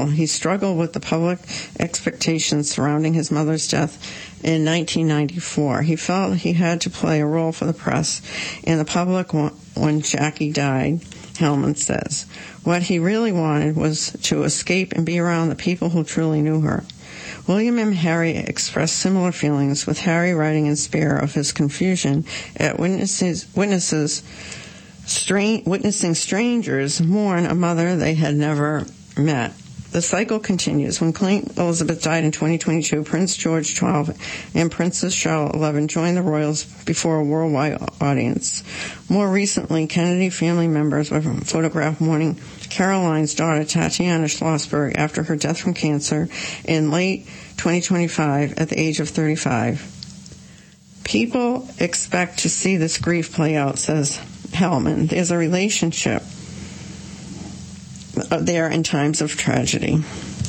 He struggled with the public expectations surrounding his mother's death in 1994. He felt he had to play a role for the press and the public when Jackie died, Hellman says. What he really wanted was to escape and be around the people who truly knew her. William and Harry expressed similar feelings, with Harry writing in despair of his confusion at witnessing strangers mourn a mother they had never met. The cycle continues. When Queen Elizabeth died in 2022, Prince George XII and Princess Charlotte XI joined the royals before a worldwide audience. More recently, Kennedy family members were photographed mourning Caroline's daughter, Tatiana Schlossberg, after her death from cancer in late 2025 at the age of 35. People expect to see this grief play out, says Hellman. There's a relationship there in times of tragedy.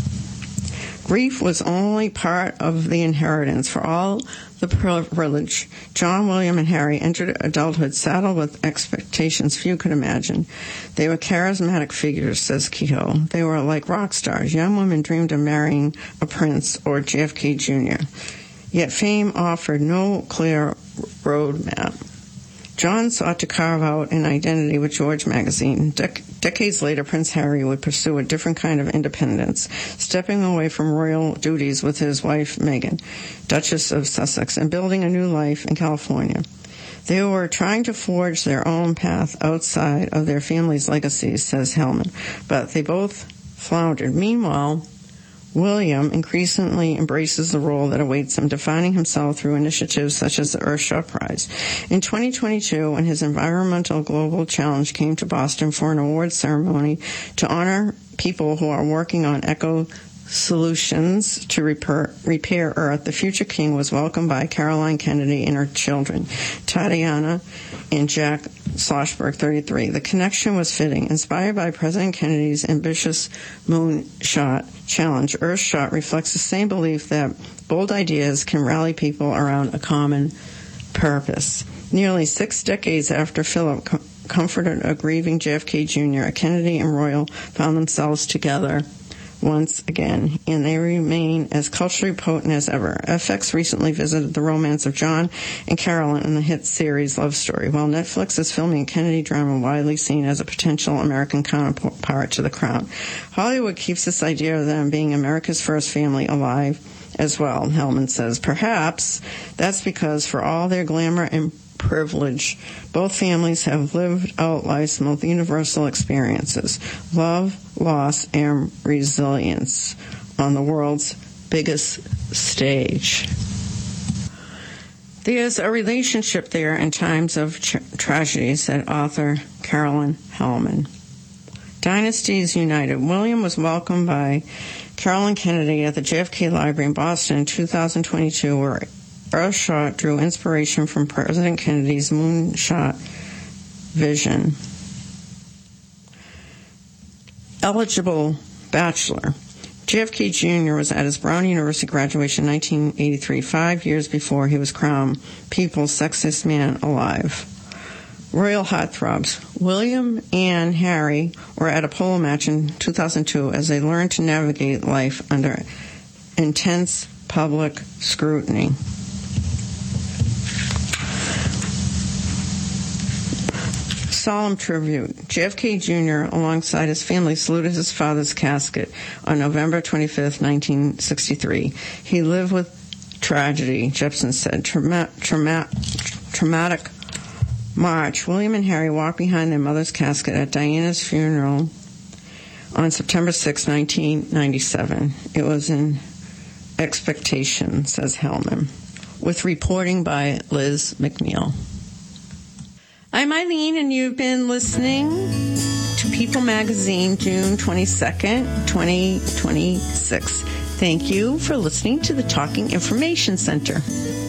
Grief was only part of the inheritance. For all the privilege, John, William, and Harry entered adulthood saddled with expectations few could imagine. They were charismatic figures, says Kehoe. They were like rock stars. Young women dreamed of marrying a prince or JFK Jr. Yet fame offered no clear roadmap. John sought to carve out an identity with George magazine. Decades later, Prince Harry would pursue a different kind of independence, stepping away from royal duties with his wife, Meghan, Duchess of Sussex, and building a new life in California. They were trying to forge their own path outside of their family's legacies, says Hellman, but they both floundered. Meanwhile, William increasingly embraces the role that awaits him, defining himself through initiatives such as the Earthshot Prize. In 2022, when his environmental global challenge came to Boston for an award ceremony to honor people who are working on solutions to repair Earth, the future king was welcomed by Caroline Kennedy and her children, Tatiana and Jack Schlossberg, 33. The connection was fitting. Inspired by President Kennedy's ambitious moonshot challenge, Earthshot reflects the same belief that bold ideas can rally people around a common purpose. Nearly 6 decades after Philip comforted a grieving JFK Jr., Kennedy and Royal found themselves together once again, and they remain as culturally potent as ever. FX recently visited the romance of John and Caroline in the hit series Love Story, while Netflix is filming a Kennedy drama widely seen as a potential American counterpart to the crown. Hollywood keeps this idea of them being America's first family alive as well, Hellman says. Perhaps that's because for all their glamour and privilege, both families have lived out life's most universal experiences: love, loss, and resilience on the world's biggest stage. There's a relationship there in times of tragedy, said author Carolyn Hellman. Dynasties united. William was welcomed by Caroline Kennedy at the JFK Library in Boston in 2022, where Earthshot drew inspiration from President Kennedy's moonshot vision. Eligible bachelor. JFK Jr. was at his Brown University graduation in 1983, 5 years before he was crowned People's Sexiest Man Alive. Royal heartthrobs. William and Harry were at a polo match in 2002 as they learned to navigate life under intense public scrutiny. Solemn tribute. JFK Jr., alongside his family, saluted his father's casket on November 25, 1963. He lived with tragedy, Jepson said. Traumatic march. William and Harry walked behind their mother's casket at Diana's funeral on September 6, 1997. It was an expectation, says Hellman, with reporting by Liz McNeil. I'm Eileen, and you've been listening to People Magazine, June 22nd, 2026. Thank you for listening to the Talking Information Center.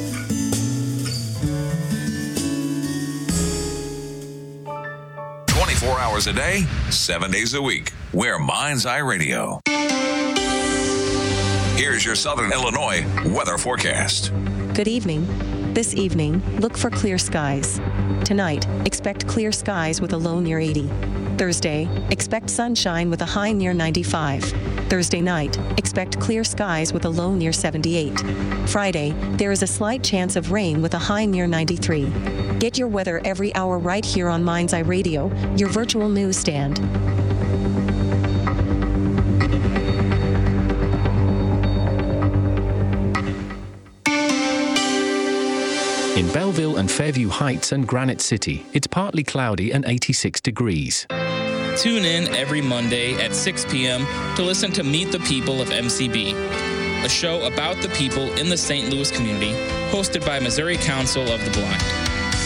Hours a day, 7 days a week. We're Mind's Eye Radio. Here's your Southern Illinois weather forecast. Good evening. This evening, look for clear skies. Tonight, expect clear skies with a low near 80. Thursday, expect sunshine with a high near 95. Thursday night, expect clear skies with a low near 78. Friday, there is a slight chance of rain with a high near 93. Get your weather every hour right here on Mind's Eye Radio, your virtual newsstand. In Belleville and Fairview Heights and Granite City, it's partly cloudy and 86 degrees. Tune in every Monday at 6 p.m. to listen to Meet the People of MCB, a show about the people in the St. Louis community, hosted by Missouri Council of the Blind.